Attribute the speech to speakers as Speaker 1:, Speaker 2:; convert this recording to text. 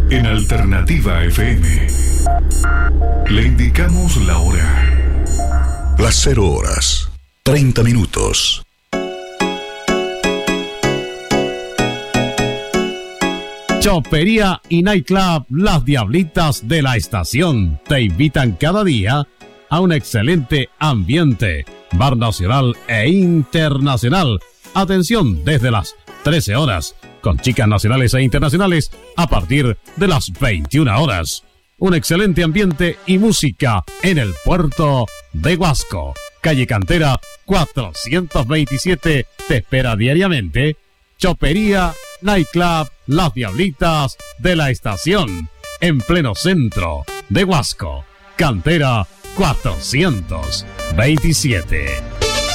Speaker 1: En Alternativa FM le indicamos la hora. Las 0 horas, 30 minutos.
Speaker 2: Chopería y Nightclub Las Diablitas de la Estación te invitan cada día a un excelente ambiente, bar nacional e internacional. Atención desde las 13 horas, con chicas nacionales e internacionales a partir de las 21 horas. Un excelente ambiente y música en el puerto de Huasco. Calle Cantera 427 te espera diariamente. Chopería Nightclub Las Diablitas de la Estación, en pleno centro de Huasco. Cantera 427.